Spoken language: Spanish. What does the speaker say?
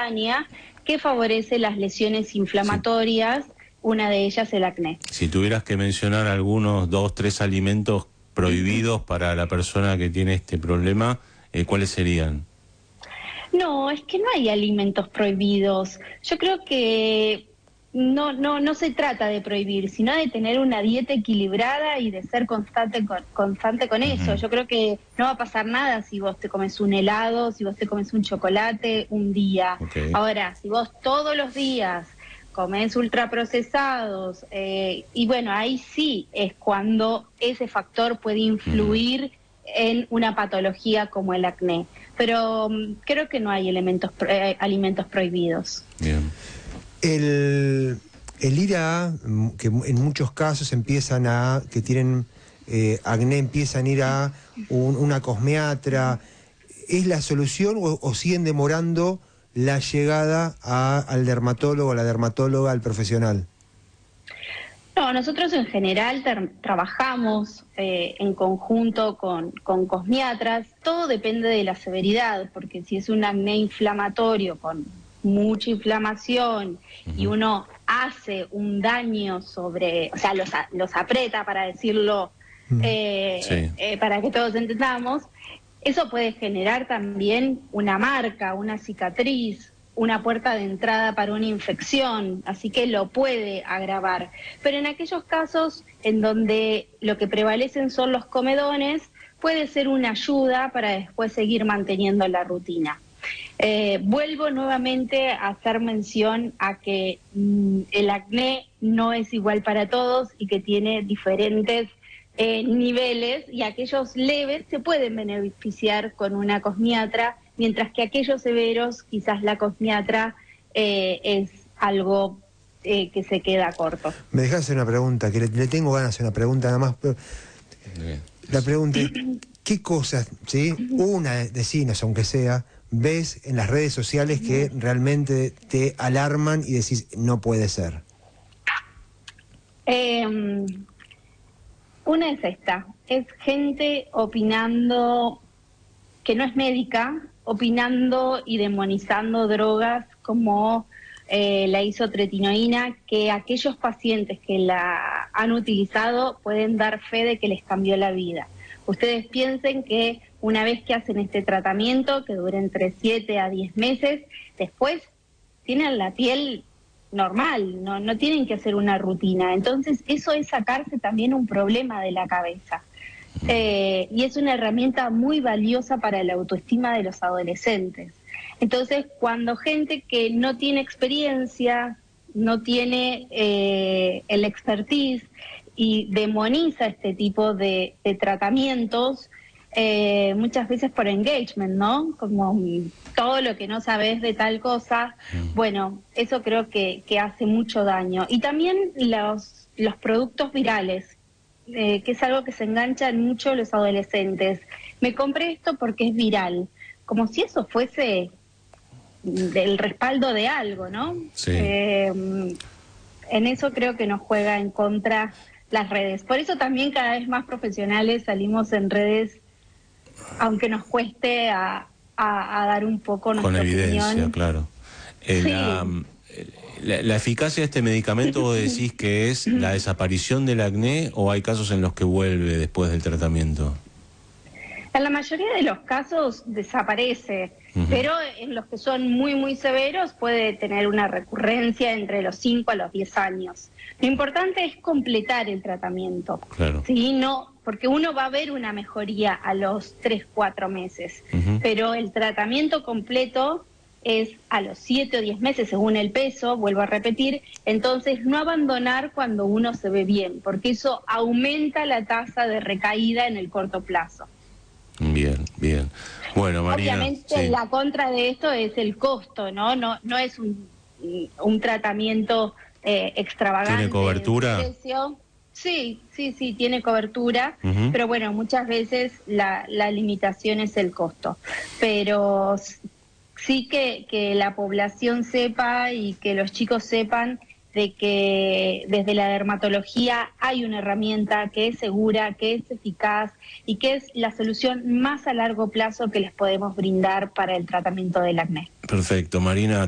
cutánea que favorece las lesiones inflamatorias, una de ellas el acné. Si tuvieras que mencionar algunos 2, 3 alimentos prohibidos para la persona que tiene este problema, ¿cuáles serían? No, es que no hay alimentos prohibidos. Yo creo que no se trata de prohibir, sino de tener una dieta equilibrada y de ser constante con eso. Yo creo que no va a pasar nada si vos te comes un helado, si vos te comes un chocolate un día. Okay. Ahora, si vos todos los días comes ultraprocesados, y bueno, ahí sí es cuando ese factor puede influir en una patología como el acné. Pero creo que no hay alimentos prohibidos. Bien. El ir que en muchos casos que tienen acné, empiezan a ir a una cosmiatra, ¿es la solución o siguen demorando la llegada al dermatólogo, a la dermatóloga, al profesional? No, nosotros en general trabajamos en conjunto con cosmiatras. Todo depende de la severidad, porque si es un acné inflamatorio con mucha inflamación y uno hace un daño o sea, los aprieta, para decirlo, para que todos entendamos, eso puede generar también una marca, una cicatriz, una puerta de entrada para una infección, así que lo puede agravar. Pero en aquellos casos en donde lo que prevalecen son los comedones, puede ser una ayuda para después seguir manteniendo la rutina. Vuelvo nuevamente a hacer mención a que el acné no es igual para todos y que tiene diferentes niveles, y aquellos leves se pueden beneficiar con una cosmiatra, mientras que aquellos severos quizás la cosmiatra es algo que se queda corto. Me dejas hacer una pregunta, que le tengo ganas de hacer una pregunta nada más. Pero la pregunta es, ¿qué cosas, sí, decinos aunque sea, ves en las redes sociales que realmente te alarman y decís, no puede ser? Una es esta, es gente opinando que no es médica, opinando y demonizando drogas como la isotretinoína, que aquellos pacientes que la han utilizado pueden dar fe de que les cambió la vida. Ustedes piensen que una vez que hacen este tratamiento, que dura entre 7 a 10 meses, después tienen la piel normal, no tienen que hacer una rutina. Entonces eso es sacarse también un problema de la cabeza. Y es una herramienta muy valiosa para la autoestima de los adolescentes. Entonces, cuando gente que no tiene experiencia, no tiene el expertise y demoniza este tipo de tratamientos, muchas veces por engagement, ¿no? Como todo lo que no sabes de tal cosa, bueno, eso creo que hace mucho daño. Y también los productos virales, que es algo que se enganchan mucho los adolescentes. Me compré esto porque es viral, como si eso fuese del respaldo de algo, ¿no? Sí. En eso creo que nos juega en contra las redes. Por eso también cada vez más profesionales salimos en redes, aunque nos cueste a dar un poco nuestra opinión. Con evidencia, claro. Sí. La eficacia de este medicamento, ¿vos decís que es la desaparición del acné o hay casos en los que vuelve después del tratamiento? En la mayoría de los casos desaparece, pero en los que son muy, muy severos puede tener una recurrencia entre los 5 a los 10 años. Lo importante es completar el tratamiento. Claro. ¿Sí? No, porque uno va a ver una mejoría a los 3, 4 meses, pero el tratamiento completo es a los 7 o 10 meses según el peso, vuelvo a repetir. Entonces no abandonar cuando uno se ve bien, porque eso aumenta la tasa de recaída en el corto plazo. Bien, bien. Bueno, Marina, obviamente la contra de esto es el costo, ¿no? No es un tratamiento extravagante. ¿Tiene cobertura? Sí, tiene cobertura, pero bueno, muchas veces la limitación es el costo. Pero sí que la población sepa y que los chicos sepan de que desde la dermatología hay una herramienta que es segura, que es eficaz y que es la solución más a largo plazo que les podemos brindar para el tratamiento del acné. Perfecto, Marina.